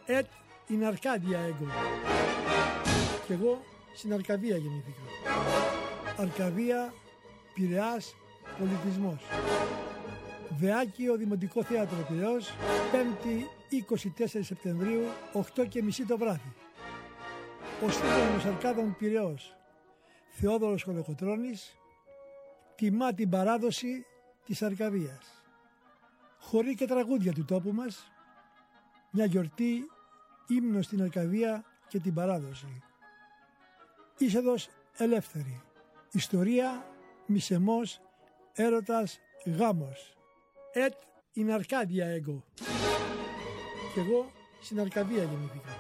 είναι Αρκάδια Έγκο. Κι εγώ στην Αρκαδία γεννήθηκα. Αρκαδία, Πειραιάς, πολιτισμός. Βεάκιο Δημοτικό Θέατρο Πειραιώς, 5η 24 Σεπτεμβρίου, 8:30 το βράδυ. Ο σύμβολος Αρκάδων Πειραιώς, Θεόδωρος Κολοκοτρώνης, τιμά την παράδοση της Αρκαδίας. Χωρί και τραγούδια του τόπου μας, μια γιορτή, ύμνος στην Αρκαδία και την παράδοση. Είσοδος ελεύθερη. Ιστορία, μισεμός, έρωτας, γάμος. Είναι Αρκάδια Έγκο. Κι εγώ στην Αρκαδία γεννήθηκα.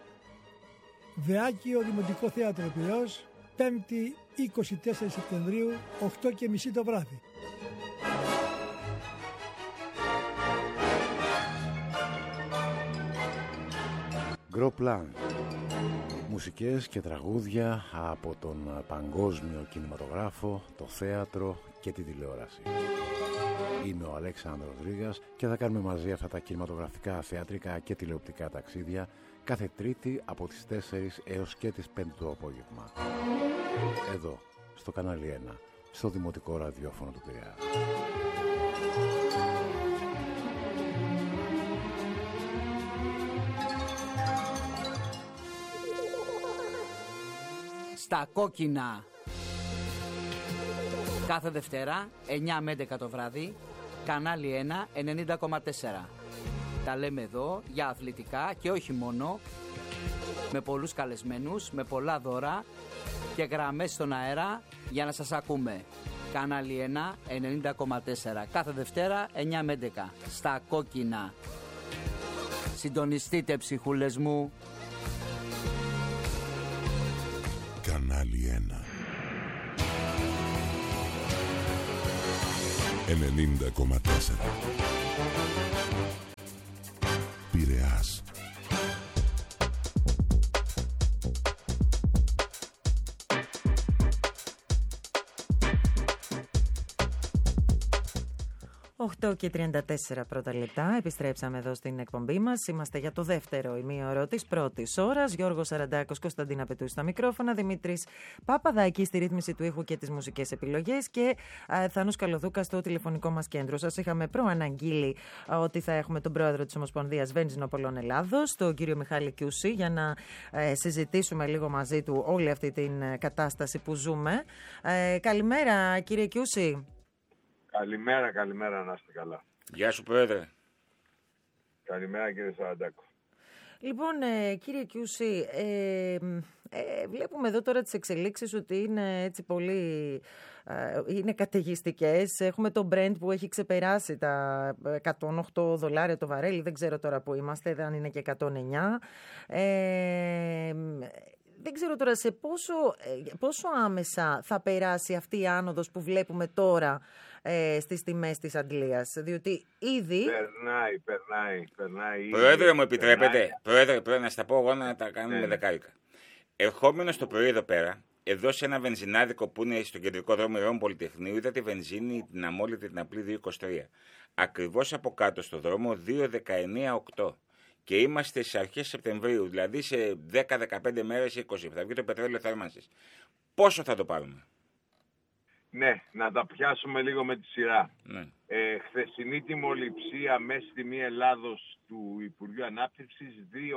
Βεάκιο Δημοτικό Θέατρο Πειραιώς, 5η 24 Σεπτεμβρίου, 8:30 το βράδυ. Γκροπλάν. Μουσικές και τραγούδια από τον παγκόσμιο κινηματογράφο, το θέατρο και τη τηλεόραση. Είμαι ο Αλέξανδρος Ρήγας και θα κάνουμε μαζί αυτά τα κινηματογραφικά, θεατρικά και τηλεοπτικά ταξίδια κάθε Τρίτη από τις 4 έως και τις 5 το απόγευμα. Εδώ, στο κανάλι 1, στο Δημοτικό Ραδιόφωνο του Πειραιά. Στα κόκκινα. Κάθε Δευτέρα, 9 με 11 το βράδυ, κανάλι 1, 90,4. Τα λέμε εδώ για αθλητικά και όχι μόνο, με πολλούς καλεσμένους, με πολλά δώρα και γραμμές στον αέρα για να σας ακούμε. Κανάλι 1, 90,4. Κάθε Δευτέρα, 9 με 11. Στα κόκκινα. Συντονιστείτε, ψυχούλες μου. Κανάλι 1 90,4 Πειραιάς. 8 και 34 πρώτα λεπτά. Επιστρέψαμε εδώ στην εκπομπή μας. Είμαστε για το δεύτερο ημίωρο της πρώτης ώρας. Γιώργος Σαραντάκος, Κωνσταντίνα Πετού στα μικρόφωνα, Δημήτρης Παπαδάκη στη ρύθμιση του ήχου και τις μουσικές επιλογές και Θάνος Καλοδούκα στο τηλεφωνικό μας κέντρο. Σας είχαμε προαναγγείλει ότι θα έχουμε τον πρόεδρο της Ομοσπονδίας Βενζινοπολών Ελλάδος, τον κύριο Μιχάλη Κιούση, για να συζητήσουμε λίγο μαζί του όλη αυτή την κατάσταση που ζούμε. Καλημέρα, κύριε Κιούση. Καλημέρα, να είστε καλά. Γεια σου, Πρόεδρε. Καλημέρα, κύριε Σαραντάκο. Λοιπόν, κύριε Κιούση, βλέπουμε εδώ τώρα τις εξελίξεις ότι είναι έτσι πολύ, είναι καταιγιστικές. Έχουμε το Brent που έχει ξεπεράσει τα $108 το βαρέλι, δεν ξέρω τώρα που είμαστε, αν είναι και 109. Δεν ξέρω τώρα σε πόσο άμεσα θα περάσει αυτή η άνοδος που βλέπουμε τώρα στις τιμές της Αντλίας, διότι ήδη... Περνάει. Πρόεδρε, μου επιτρέπετε, Πρόεδρε, να στα πω εγώ να τα κάνουμε δεκάρικα. Ερχόμενο το πρωί εδώ πέρα, εδώ σε ένα βενζινάδικο που είναι στο κεντρικό δρόμο Ιερών Πολυτεχνείου, είδα τη βενζίνη, την αμόλυτη, την απλή 2,23. Ακριβώς από κάτω στο δρόμο 2,19,8. Και είμαστε στις αρχές Σεπτεμβρίου, δηλαδή σε 10-15 μέρες 20, θα βγει το πετρέλαιο θέρμανσης. Πόσο θα το πάρουμε? Ναι, να τα πιάσουμε λίγο με τη σειρά. Ναι. Χθεσινή τιμοληψία μέση τιμή Ελλάδος του Υπουργείου Ανάπτυξης,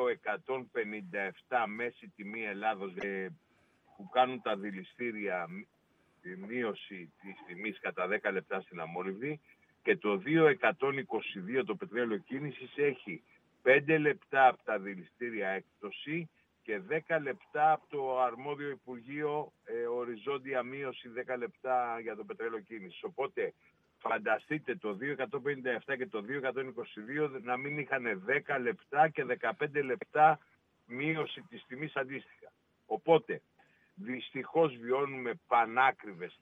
2,157 μέση τιμή Ελλάδος που κάνουν τα δηληστήρια τη μείωση της τιμής κατά 10 λεπτά στην αμόλυβδη, και το 2,122 το πετρέλαιο κίνησης έχει 5 λεπτά από τα δηληστήρια έκπτωση και 10 λεπτά από το αρμόδιο Υπουργείο οριζόντια μείωση 10 λεπτά για το πετρέλαιο κίνησης. Οπότε φανταστείτε το 2,157 και το 2,122 να μην είχαν 10 λεπτά και 15 λεπτά μείωση της τιμής αντίστοιχα. Οπότε δυστυχώς βιώνουμε πανάκριβες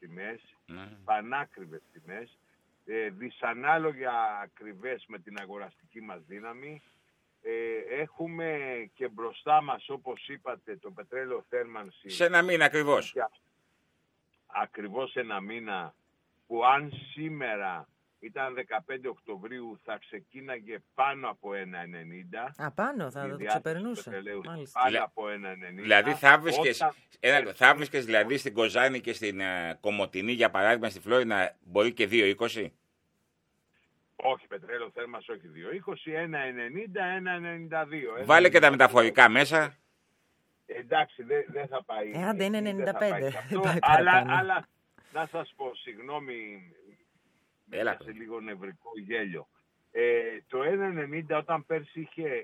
τιμές, δυσανάλογα ακριβές με την αγοραστική μας δύναμη. Έχουμε και μπροστά μας, όπως είπατε, το πετρέλαιο θέρμανση. Σε ένα μήνα ακριβώς. Ακριβώς ένα μήνα, που αν σήμερα ήταν 15 Οκτωβρίου, θα ξεκίναγε πάνω από 1,90. Πάνω, θα το ξεπερνούσε. Πάνω από 1,90. Δηλαδή θα βρίσκες δηλαδή στην Κοζάνη και στην Κομοτηνή, για παράδειγμα, στη Φλόρινα, μπορεί και 2,20. Όχι, πετρέλαιο θέρμανσης, όχι 2,20, 1,90, 1,92. Βάλε και τα μεταφορικά μέσα. Εντάξει, δεν θα πάει. Άντε, είναι 95. Αλλά να σας πω, συγγνώμη, σε λίγο νευρικό γέλιο. Το 1,90 όταν πέρσι είχε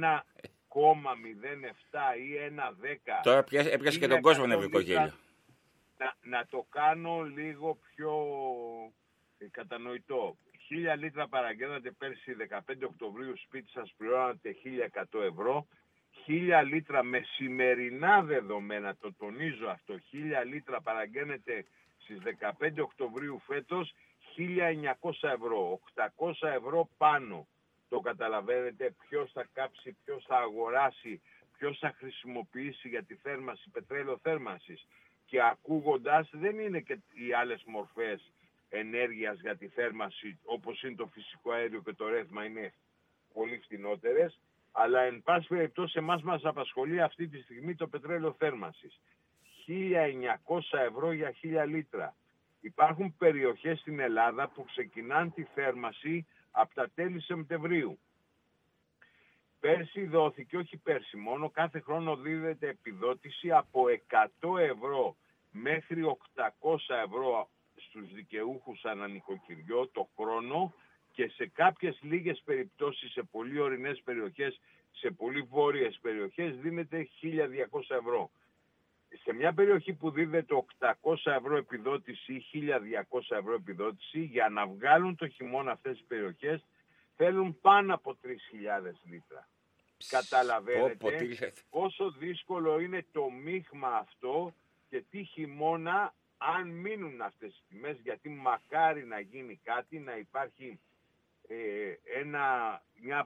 1,07 ή 1,10. Τώρα έπιασε και τον κόσμο νευρικό γέλιο. Να το κάνω λίγο πιο κατανοητό. 1.000 λίτρα παραγγέλνατε πέρσι 15 Οκτωβρίου, σπίτι σας πληρώνατε 1.100 ευρώ. 1.000 λίτρα με σημερινά δεδομένα, το τονίζω αυτό, 1.000 λίτρα παραγγέλνετε στις 15 Οκτωβρίου φέτος, 1.900 ευρώ, 800 ευρώ πάνω. Το καταλαβαίνετε, ποιος θα κάψει, ποιος θα αγοράσει, ποιος θα χρησιμοποιήσει για τη θέρμανση, πετρέλαιο θέρμανσης. Και ακούγοντας, δεν είναι και οι άλλες μορφές ενέργειας για τη θέρμανση, όπως είναι το φυσικό αέριο και το ρεύμα, είναι πολύ φθηνότερες. Αλλά εν πάση περιπτώσει εμάς μας απασχολεί αυτή τη στιγμή το πετρέλαιο θέρμανσης. 1.900 ευρώ για 1.000 λίτρα. Υπάρχουν περιοχές στην Ελλάδα που ξεκινάνε τη θέρμανση από τα τέλη Σεπτεμβρίου. Πέρσι δόθηκε, όχι πέρσι μόνο, κάθε χρόνο δίδεται επιδότηση από 100 ευρώ μέχρι 800 ευρώ στους δικαιούχους ανά νοικοκυριό το χρόνο, και σε κάποιες λίγες περιπτώσεις, σε πολύ ορεινές περιοχές, σε πολύ βόρειες περιοχές, δίνεται 1.200 ευρώ. Σε μια περιοχή που δίδεται 800 ευρώ επιδότηση ή 1.200 ευρώ επιδότηση, για να βγάλουν το χειμώνα αυτές τις περιοχές, θέλουν πάνω από 3.000 λίτρα. Καταλαβαίνετε πόσο δύσκολο είναι το μείγμα αυτό και τι χειμώνα, αν μείνουν αυτές τις τιμές, γιατί μακάρι να γίνει κάτι, να υπάρχει μια